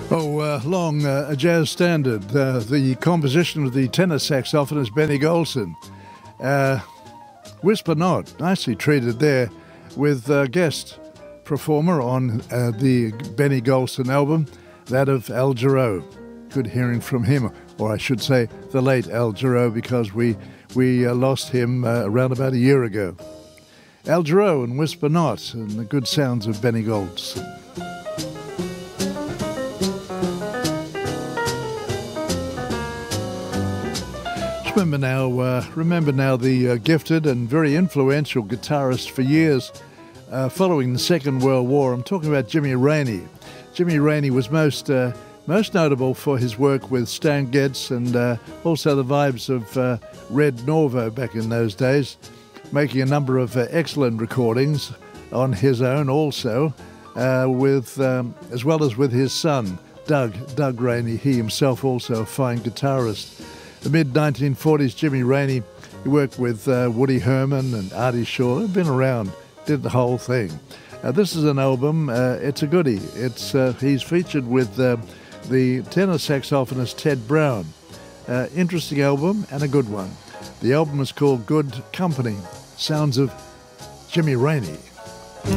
A jazz standard. The composition of the tenor saxophonist Benny Golson. Whisper Not, nicely treated there, with a guest performer on the Benny Golson album, that of Al Jarreau. Good hearing from him, or I should say the late Al Jarreau, because we lost him around about a year ago. Al Jarreau and Whisper Not, and the good sounds of Benny Golson. Remember now the gifted and very influential guitarist for years following the Second World War. I'm talking about Jimmy Rainey. Jimmy Rainey was most notable for his work with Stan Getz and also the vibes of Red Norvo back in those days, making a number of excellent recordings on his own also, as well as with his son, Doug Rainey, he himself also a fine guitarist. The mid-1940s, Jimmy Rainey, he worked with Woody Herman and Artie Shaw. They've been around, did the whole thing. This is an album, it's a goodie. He's featured with the tenor saxophonist Ted Brown. Interesting album and a good one. The album is called Good Company. Sounds of Jimmy Rainey.